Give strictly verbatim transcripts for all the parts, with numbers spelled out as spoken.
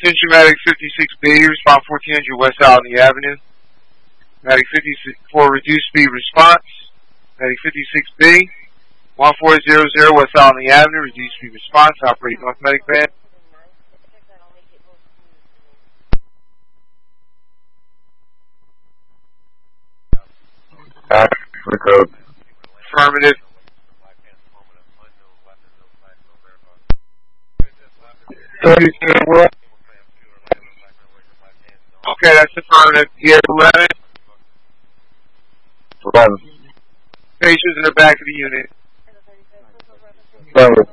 Attention Medic fifty-six B, respond fourteen hundred West Albany Avenue. Medic fifty-four, reduced speed response. Medic fifty-six B, one four zero zero West Albany Avenue, reduced speed response, operate North Medic Van. Uh, for code. Affirmative. thirty-two, what? Okay, that's affirmative. You have eleven. eleven. Patients in the back of the unit. eleven.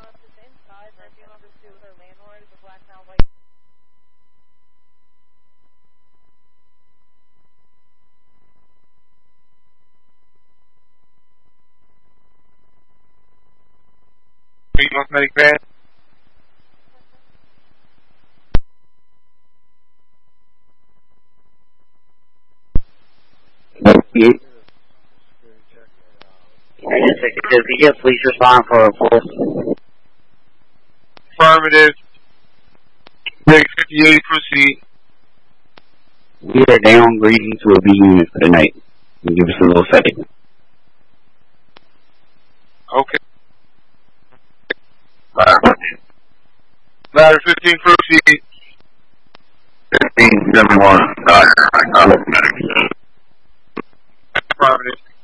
North Medic Van. ninety-eight. Does he get police respond for a pulse? Affirmative. Medic fifty-eight, proceed. We are downgrading to a B unit for the night. Give us a little second. Okay. Ladder fifteen, proceed. fifteen seventy-one, Doctor, I got it, medic. Affirmative.